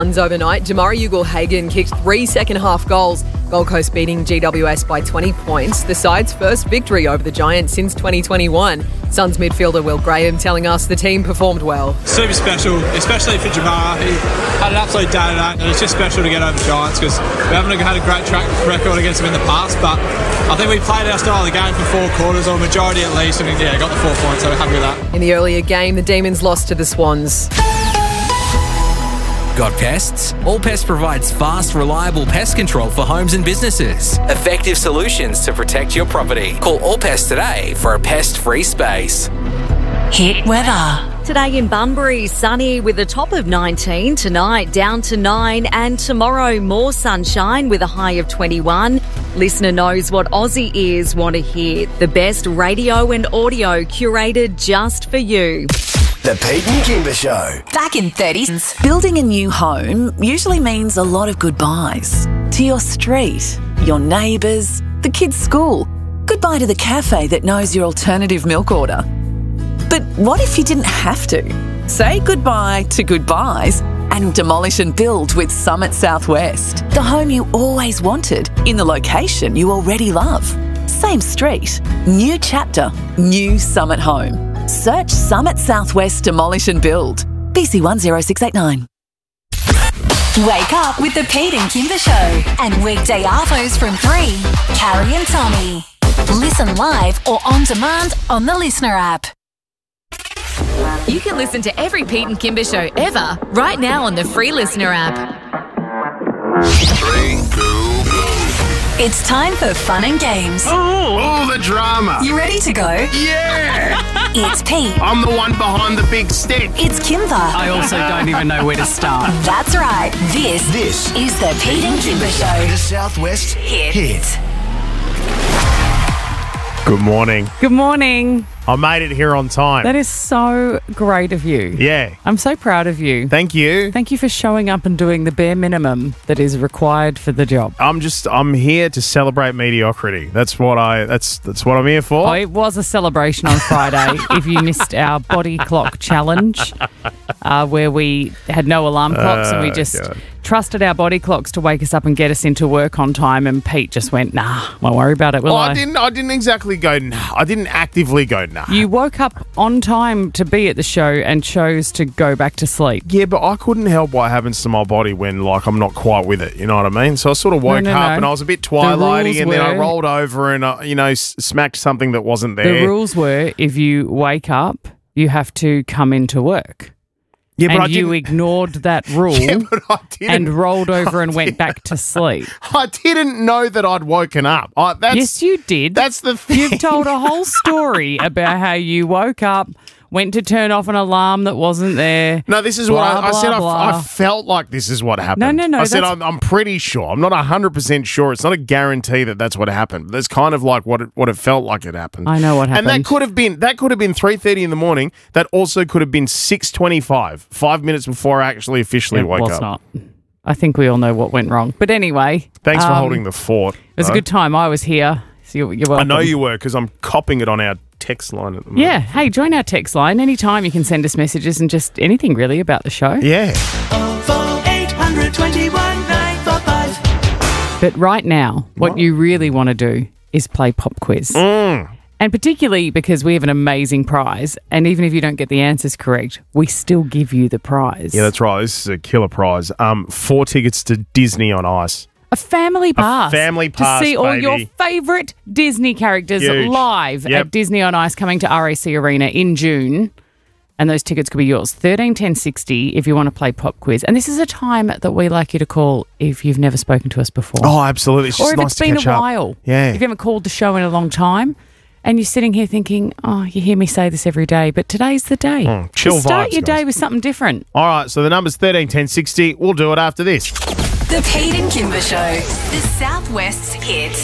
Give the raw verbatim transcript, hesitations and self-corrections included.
Overnight, Damari Ugle-Hagan kicked three second-half goals. Gold Coast beating G W S by twenty points, the side's first victory over the Giants since twenty twenty-one. Suns midfielder Will Graham telling us the team performed well. Super special, especially for Jamara. He had an absolute day tonight, and it's just special to get over Giants because we haven't had a great track record against them in the past, but I think we played our style of the game for four quarters, or a majority at least, and yeah, got the four points, so we're happy with that. In the earlier game, the Demons lost to the Swans. Got pests? Allpest provides fast, reliable pest control for homes and businesses. Effective solutions to protect your property. Call Allpest today for a pest-free space. Hit weather. Today in Bunbury, sunny with a top of nineteen. Tonight, down to nine. And tomorrow, more sunshine with a high of twenty-one. Listener knows what Aussie ears want to hear. The best radio and audio curated just for you. The Pete and Kimber Show. Back in thirties. Building a new home usually means a lot of goodbyes. To your street, your neighbours, the kids' school. Goodbye to the cafe that knows your alternative milk order. But what if you didn't have to? Say goodbye to goodbyes and demolish and build with Summit Southwest. The home you always wanted in the location you already love. Same street, new chapter, new Summit home. Search Summit Southwest Demolish and Build. B C one zero six eight nine. Wake up with the Pete and Kimber Show. And weekday arvos from three. Carrie and Tommy. Listen live or on demand on the Listener app. You can listen to every Pete and Kimber Show ever right now on the free Listener app. Three, two, go. It's time for fun and games. Oh, all the drama. You ready to go? Yeah. It's Pete. I'm the one behind the big stick. It's Kimber. I also don't even know where to start. That's right. This, This is the Pete and Kimber Show. The Southwest Hit. Hit. Good morning. Good morning. I made it here on time. That is so great of you. Yeah. I'm so proud of you. Thank you. Thank you for showing up and doing the bare minimum that is required for the job. I'm just I'm here to celebrate mediocrity. That's what I that's that's what I'm here for. Oh, it was a celebration on Friday. If you missed our body clock challenge, uh, where we had no alarm clocks uh, and we just God. trusted our body clocks to wake us up and get us into work on time, and Pete just went, nah, won't worry about it, will oh, I? I didn't I didn't exactly go nah. I didn't actively go nah. You woke up on time to be at the show and chose to go back to sleep. Yeah, but I couldn't help what happens to my body when, like, I'm not quite with it. You know what I mean? So I sort of woke no, no, up no. and I was a bit twilighty, and were, then I rolled over and, I, you know, s- smacked something that wasn't there. The rules were if you wake up, you have to come into work. Yeah, but and I you didn't... ignored that rule yeah, but I didn't... and rolled over I and went didn't... back to sleep. I didn't know that I'd woken up. I, that's... Yes, you did. That's the thing. You've told a whole story about how you woke up, went to turn off an alarm that wasn't there. No, this is blah, what I, I blah, said. blah. I, I felt like this is what happened. No, no, no. I said that's... I'm, I'm pretty sure. I'm not one hundred percent sure. It's not a guarantee that that's what happened. But that's kind of like what it, what it felt like it happened. I know what happened. And that could have been that could have been three thirty in the morning. That also could have been six twenty-five, five minutes before I actually officially it woke was up. Not. I think we all know what went wrong. But anyway. Thanks for um, holding the fort. It was though. a good time. I was here. So you're, you're welcome. I know you were because I'm copping it on our text line at the moment. Yeah. Hey, join our text line. Anytime you can send us messages and just anything really about the show. Yeah. oh four eight hundred twenty-one nine four five. But right now, what, what you really want to do is play pop quiz. Mm. And particularly because we have an amazing prize, and even if you don't get the answers correct, we still give you the prize. Yeah, that's right. This is a killer prize. Um, four tickets to Disney on Ice. A family pass. A family pass, to see all baby. your favourite Disney characters Huge. live Yep. at Disney on Ice, coming to R A C Arena in June. And those tickets could be yours. thirteen ten sixty if you want to play pop quiz. And this is a time that we like you to call if you've never spoken to us before. Oh, absolutely. It's just or if nice it's to been catch a up. while. Yeah. If you haven't called the show in a long time and you're sitting here thinking, oh, you hear me say this every day, but today's the day. Mm, chill so start vibes, your guys. day with something different. All right, so the number's thirteen ten sixty. We'll do it after this. The Pete and Kimber Show. The Southwest's hit.